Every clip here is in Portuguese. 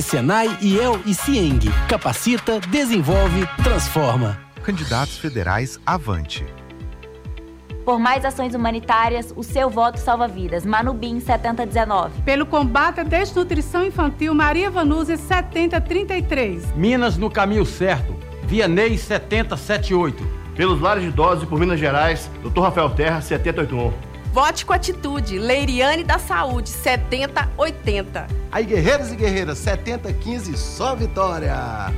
Senai, IEL e Cieng. Capacita, desenvolve, transforma. Candidatos federais Avante. Por mais ações humanitárias, o seu voto salva vidas. Manubim 7019. Pelo combate à desnutrição infantil, Maria Vanuzzi 7033. Minas no caminho certo. Vianney 7078. Pelos lares de idosos e por Minas Gerais, Dr. Rafael Terra 7081. Vote com atitude. Leiriane da Saúde 7080. Aí, guerreiros e guerreiras, 7015, só vitória!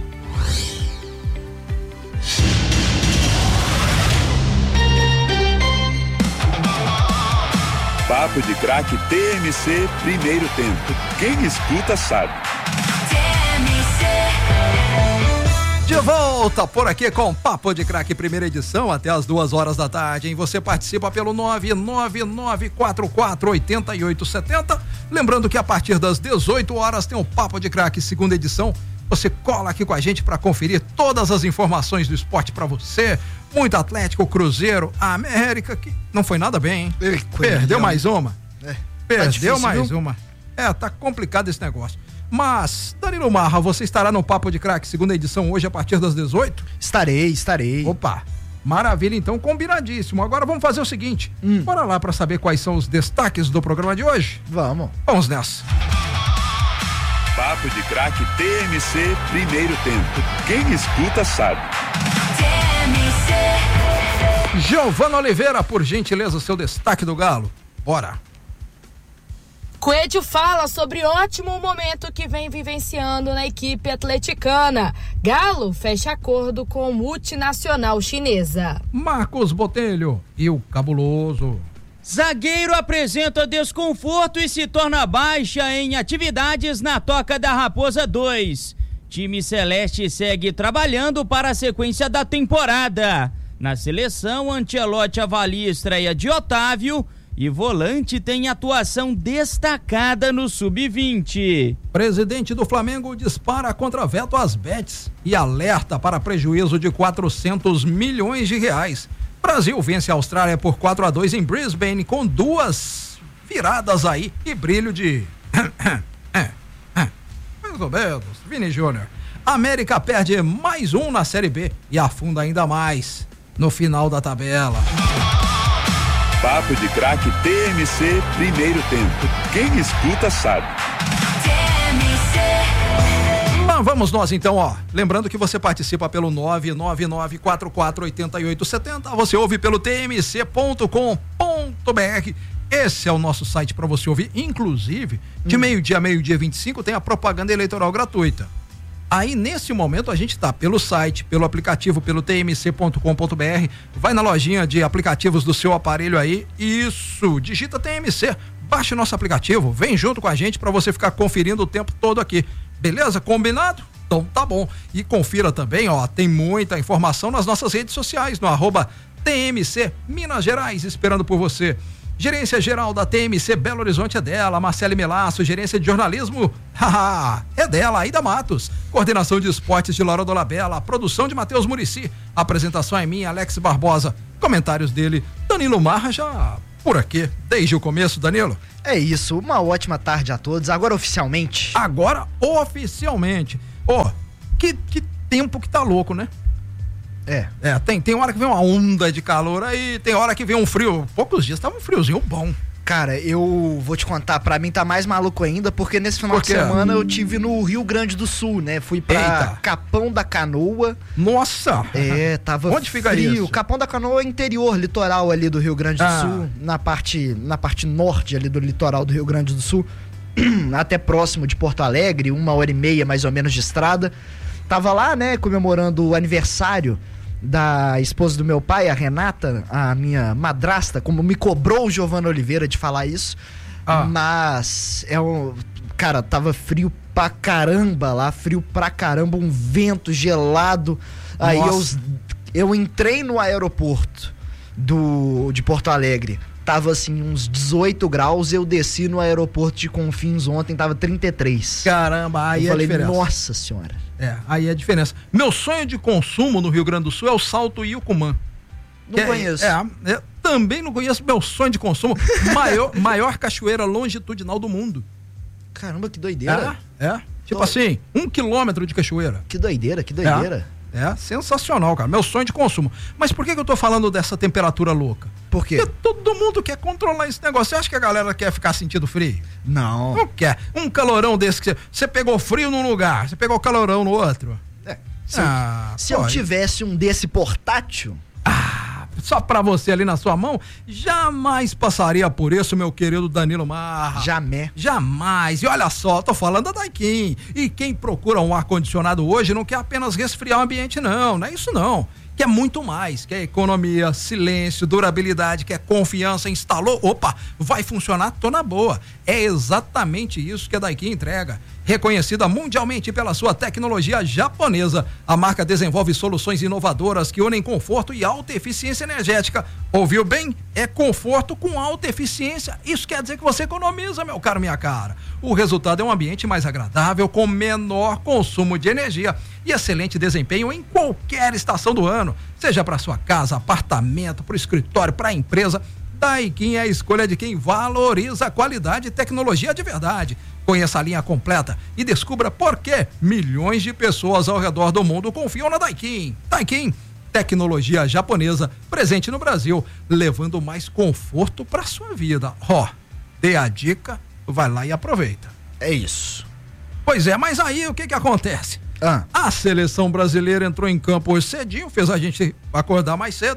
Papo de Craque TMC, primeiro tempo. Quem escuta sabe. De volta por aqui com Papo de Craque, primeira edição, até as 2 da tarde, hein? Você participa pelo 999448870. Lembrando que a partir das 18 horas tem o Papo de Craque, segunda edição. Você cola aqui com a gente para conferir todas as informações do esporte para você. Muito Atlético, Cruzeiro, a América, que não foi nada bem, hein? Perdeu mais uma. Perdeu difícil, mais viu? Uma. Tá complicado esse negócio. Mas, Danilo Marra, você estará no Papo de Craque, segunda edição, hoje a partir das 18? Estarei. Opa, maravilha, então, combinadíssimo. Agora vamos fazer o seguinte, bora lá para saber quais são os destaques do programa de hoje? Vamos nessa. Papo de Craque TMC, primeiro tempo. Quem escuta sabe. Giovana Oliveira, por gentileza, seu destaque do Galo. Bora. Coelho fala sobre ótimo momento que vem vivenciando na equipe atleticana. Galo fecha acordo com multinacional chinesa. Marcos Botelho e o cabuloso. Zagueiro apresenta desconforto e se torna baixa em atividades na Toca da Raposa 2. Time celeste segue trabalhando para a sequência da temporada. Na seleção, Ancelotti avalia a estreia de Otávio e volante tem atuação destacada no Sub-20. Presidente do Flamengo dispara contra veto às bets e alerta para prejuízo de 400 milhões de reais. Brasil vence a Austrália por 4-2 em Brisbane com 2 viradas aí e brilho de... mais ou menos, Vini Júnior. América perde mais um na Série B e afunda ainda mais no final da tabela. Papo de Craque TMC, primeiro tempo. Quem escuta sabe. Lá vamos nós então, ó. Lembrando que você participa pelo 999448870. Você ouve pelo tmc.com.br. Esse é o nosso site para você ouvir. Inclusive, de meio-dia a meio-dia 25 tem a propaganda eleitoral gratuita. Aí, nesse momento, a gente tá pelo site, pelo aplicativo, pelo tmc.com.br, vai na lojinha de aplicativos do seu aparelho aí, isso, digita TMC, baixe nosso aplicativo, vem junto com a gente para você ficar conferindo o tempo todo aqui, beleza? Combinado? Então tá bom. E confira também, ó, tem muita informação nas nossas redes sociais, no @TMC Minas Gerais, esperando por você. Gerência geral da TMC Belo Horizonte é dela, Marcele Melasso. Gerência de jornalismo, é dela, Aida Matos. Coordenação de esportes de Laura Dolabella. Produção de Matheus Murici. Apresentação é minha, Alex Barbosa. Comentários dele, Danilo Marra, já por aqui, desde o começo, Danilo. É isso, uma ótima tarde a todos. Agora oficialmente. Ó, que tempo que tá louco, né? Tem hora que vem uma onda de calor aí, tem hora que vem um frio. Poucos dias tava um friozinho bom. Cara, eu vou te contar, pra mim tá mais maluco ainda, porque nesse final de semana eu tive no Rio Grande do Sul, né? Fui pra Capão da Canoa. Nossa! Tava Onde fica frio. isso? Capão da Canoa é interior, litoral ali do Rio Grande do Sul, na parte norte ali do litoral do Rio Grande do Sul, até próximo de Porto Alegre, 1h30 mais ou menos de estrada. Tava lá, né, comemorando o aniversário da esposa do meu pai, a Renata, a minha madrasta, como me cobrou o Giovana Oliveira de falar isso, mas cara, tava frio pra caramba lá, um vento gelado. Aí eu entrei no aeroporto de Porto Alegre, tava assim uns 18 graus, eu desci no aeroporto de Confins ontem, tava 33. Caramba, aí eu falei, diferença. Nossa senhora. Aí é a diferença. Meu sonho de consumo no Rio Grande do Sul é o Salto Iucumã. Não conheço. Também não conheço. Meu sonho de consumo, maior cachoeira longitudinal do mundo. Caramba, que doideira. Deixa Tipo assim, 1 quilômetro de cachoeira. Que doideira, que doideira. É sensacional, cara. Meu sonho de consumo. Mas por que eu tô falando dessa temperatura louca? Por quê? Porque todo mundo quer controlar esse negócio. Você acha que a galera quer ficar sentindo frio? Não. Não quer. Um calorão desse que você pegou frio num lugar, você pegou calorão no outro. Se eu tivesse um desse portátil... Só pra você ali na sua mão, jamais passaria por isso, meu querido Danilo Marra. Jamais. E olha só, tô falando da Daikin. E quem procura um ar-condicionado hoje não quer apenas resfriar o ambiente, não é isso não. Quer muito mais, quer economia, silêncio, durabilidade, quer confiança, instalou, opa, vai funcionar, tô na boa. É exatamente isso que a Daikin entrega. Reconhecida mundialmente pela sua tecnologia japonesa, a marca desenvolve soluções inovadoras que unem conforto e alta eficiência energética. Ouviu bem? É conforto com alta eficiência. Isso quer dizer que você economiza, meu caro, minha cara. O resultado é um ambiente mais agradável, com menor consumo de energia e excelente desempenho em qualquer estação do ano. Seja para sua casa, apartamento, para o escritório, para a empresa, Daikin é a escolha de quem valoriza a qualidade e tecnologia de verdade. Conheça a linha completa e descubra por que milhões de pessoas ao redor do mundo confiam na Daikin. Daikin, tecnologia japonesa presente no Brasil, levando mais conforto para sua vida. Dê a dica, vai lá e aproveita. É isso. Pois é, mas aí o que acontece? A seleção brasileira entrou em campo hoje cedinho, fez a gente acordar mais cedo,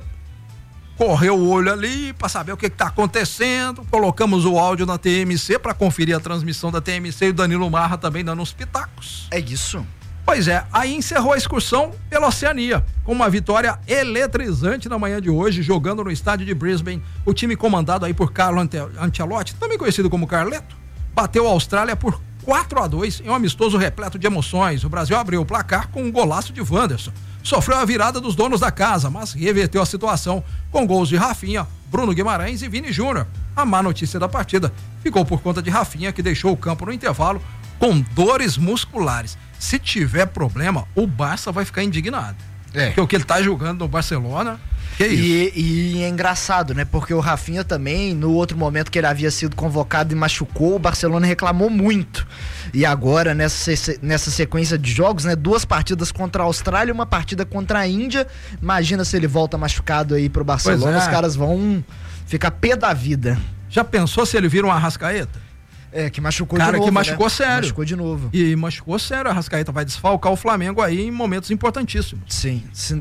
correu o olho ali para saber o que tá acontecendo, colocamos o áudio na TMC para conferir a transmissão da TMC e o Danilo Marra também dando uns pitacos. É isso. Pois é, aí encerrou a excursão pela Oceania, com uma vitória eletrizante na manhã de hoje, jogando no estádio de Brisbane. O time comandado aí por Carlo Ancelotti, também conhecido como Carleto, bateu a Austrália por 4-2 em um amistoso repleto de emoções. O Brasil abriu o placar com um golaço de Wanderson. Sofreu a virada dos donos da casa, mas reverteu a situação com gols de Rafinha, Bruno Guimarães e Vini Júnior. A má notícia da partida ficou por conta de Rafinha, que deixou o campo no intervalo com dores musculares. Se tiver problema, o Barça vai ficar indignado. Porque o que ele tá jogando no Barcelona, que é isso? E é engraçado, né? Porque o Rafinha também, no outro momento que ele havia sido convocado e machucou, o Barcelona reclamou muito. E agora, nessa sequência de jogos, né? 2 partidas contra a Austrália e uma partida contra a Índia. Imagina se ele volta machucado aí pro Barcelona, os caras vão ficar pé da vida. Já pensou se ele vira um Arrascaeta? Que machucou de novo, que machucou, né? Sério. Machucou de novo. E machucou sério, a Arrascaeta vai desfalcar o Flamengo aí em momentos importantíssimos. Sim.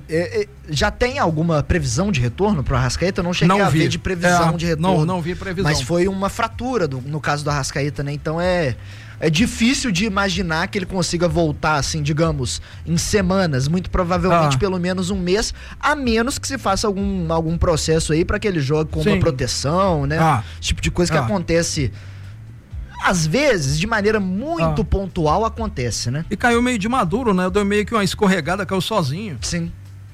Já tem alguma previsão de retorno pro Arrascaeta? Eu não cheguei a ver de previsão de retorno. Não vi previsão. Mas foi uma fratura no caso do Arrascaeta, né? Então é difícil de imaginar que ele consiga voltar, assim, digamos, em semanas, muito provavelmente pelo menos um mês, a menos que se faça algum processo aí para que ele jogue com uma proteção, né? Esse tipo de coisa que acontece... Às vezes, de maneira muito pontual, acontece, né? E caiu meio de maduro, né? Deu meio que uma escorregada, caiu sozinho. Sim.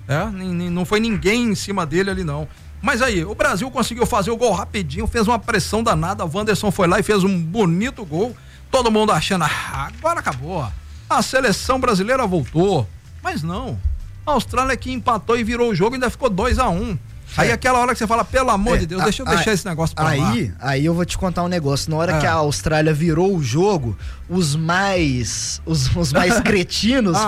Não foi ninguém em cima dele ali, não. Mas aí, o Brasil conseguiu fazer o gol rapidinho, fez uma pressão danada, o Wanderson foi lá e fez um bonito gol. Todo mundo achando, agora acabou. A seleção brasileira voltou. Mas não. A Austrália que empatou e virou o jogo e ainda ficou 2-1. Aí aquela hora que você fala, pelo amor de Deus, deixa eu deixar esse negócio pra lá. Aí eu vou te contar um negócio. Na hora que a Austrália virou o jogo, os mais cretinos